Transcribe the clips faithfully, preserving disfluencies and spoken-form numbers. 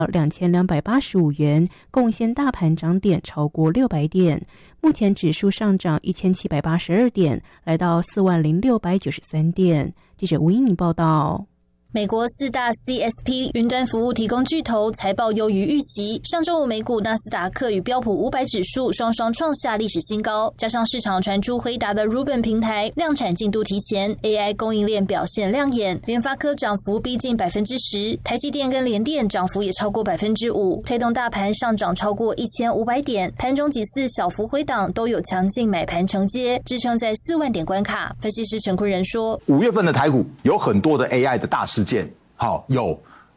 两千两百八十五元，贡献大盘涨点超过六百点。目前指数上涨一千七百八十二点，来到四万零六百九十三点。记者吴英宁报道。 美国四大 C S P 云端服务提供巨头财报优于预期，上周五美股纳斯达克与标普五百指数双双创下历史新高，加上市场传出辉达的 Rubin 平台量产进度提前 ，A I 供应链表现亮眼，联发科涨幅逼近百分之十，台积电跟联电涨幅也超过百分之五，推动大盘上涨超过一千五百点，盘中几次小幅回档都有强劲买盘承接，支撑在四万点关卡。分析师陈坤仁说， 五月份的台股有很多的 A I 的大事件，好，有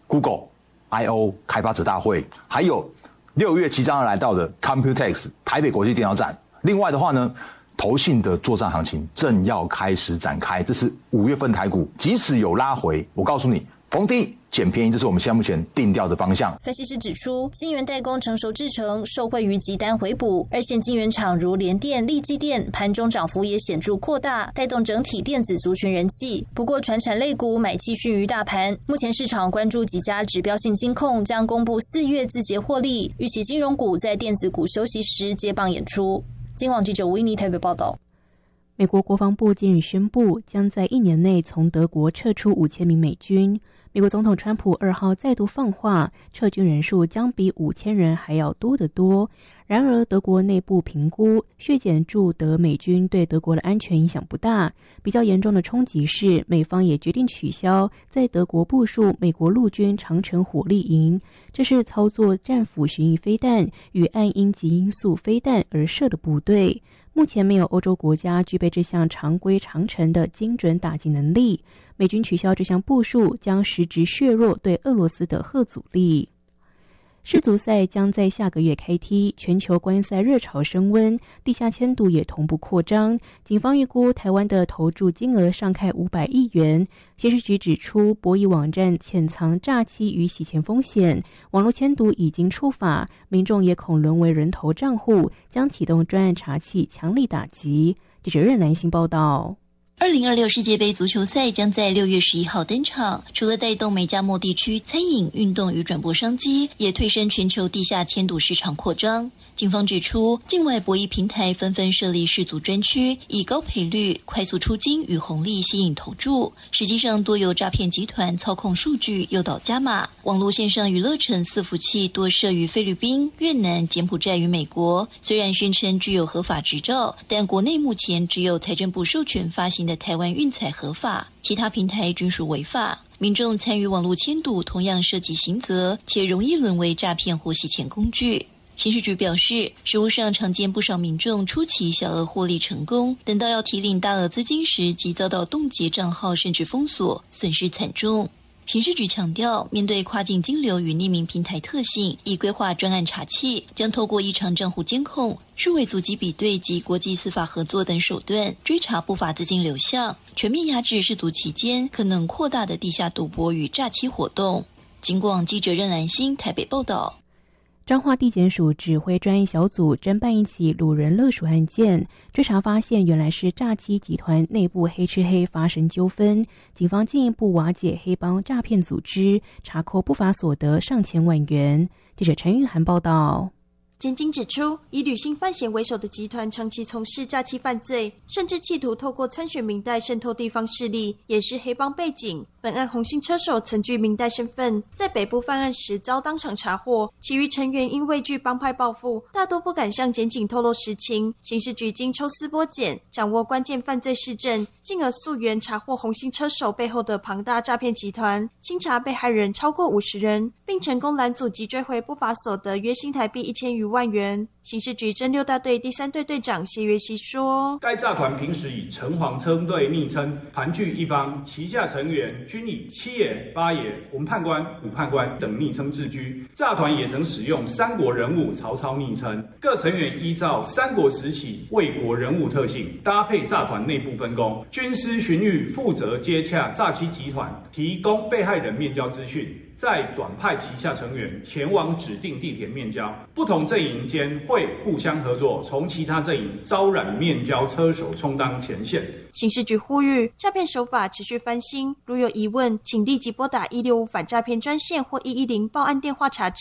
Google、I O 开发者大会，还有六月即将要来到的 Computex 台北国际电脑展。另外的话呢，投信的作战行情正要开始展开，这是五月份台股，即使有拉回，我告诉你，逢低捡便宜，这是我们现在目前定调的方向。 分析师指出，晶圆代工成熟制程受惠于集单回补，二线晶圆厂如联电、力积电盘中涨幅也显著扩大，带动整体电子族群人气。不过，传产类股买气逊于大盘。目前市场关注几家指标性金控将公布四月自结获利，预期金融股在电子股休息时接棒演出。金广记者吴依妮台北报道。 美国国防部近日宣布，将在一年内从德国撤出五千名美军。美国总统川普二号再度放话，撤军人数将比五千人还要多得多。然而，德国内部评估，削减驻德美军对德国的安全影响不大。比较严重的冲击是，美方也决定取消在德国部署美国陆军长城火力营，这是操作战斧巡弋飞弹与暗音极音速飞弹而设的部队。目前没有欧洲国家具备这项常规长程的精准打击能力。美军取消这项部署，将实质削弱对俄罗斯的核阻力。世足赛将在下个月开踢，全球观赛热潮升温，地下签赌也同步扩张。警方预估台湾的投注金额上看五百亿元。刑事局指出，博弈网站潜藏诈欺与洗钱风险，网络签赌已经触法，民众也恐沦为人头账户，将启动专案查缉，强力打击。记者任南星报道。 二零二六世界杯足球赛将在六月十一号登场，除了带动美加墨地区餐饮、运动与转播商机，也推升全球地下签赌市场扩张。警方指出，境外博弈平台纷纷设立世足专区，以高赔率、快速出金与红利吸引投注。实际上，多由诈骗集团操控数据，诱导加码。网络线上娱乐城伺服器多设于菲律宾、越南、柬埔寨与美国。虽然宣称具有合法执照，但国内目前只有财政部授权发行的台湾运彩合法，其他平台均属违法。民众参与网络签赌同样涉及刑责，且容易沦为诈骗或洗钱工具。刑事局表示，实务上常见不少民众初期小额获利成功，等到要提领大额资金时，即遭到冻结账号甚至封锁，损失惨重。刑事局强调，面对跨境金流与匿名平台特性，已规划专案查缉，将透过异常账户监控、数位足迹比对及国际司法合作等手段，追查不法资金流向，全面压制世足期间可能扩大的地下赌博与诈欺活动。警广记者任兰心台北报道。 彰化地检署指挥专案小组侦办一起掳人勒赎案件，追查发现原来是诈欺集团内部黑吃黑发生纠纷，警方进一步瓦解黑帮诈骗组织，查扣不法所得上千万元。记者陈玉涵报道。 检警指出，以女性犯嫌为首的集团长期从事诈欺犯罪，甚至企图透过参选民代渗透地方势力，掩饰黑帮背景。本案红星车手曾具民代身份，在北部犯案时遭当场查获，其余成员因畏惧帮派报复，大多不敢向检警透露实情。刑事局经抽丝剥茧，掌握关键犯罪事证，进而溯源查获红星车手背后的庞大诈骗集团，清查被害人超过五十人，并成功拦阻及追回不法所得约新台币一千余万元。刑事局侦六大队第三队队长谢月熙说， 该诈团平时以城隍车队昵称盘踞一方，旗下成员均以七爷、八爷、文判官、武判官等昵称自居。诈团也曾使用三国人物曹操昵称，各成员依照三国时期魏国人物特性，搭配诈团内部分工，军师荀彧负责接洽诈欺集团，提供被害人面交资讯，再转派旗下成员前往指定地点面交，不同阵营间会互相合作，从其他阵营招揽面交车手充当前线。 刑事局呼吁诈骗手法持续翻新，如有疑问，请立即拨打一六五反诈骗专线或一一零报案电话查证。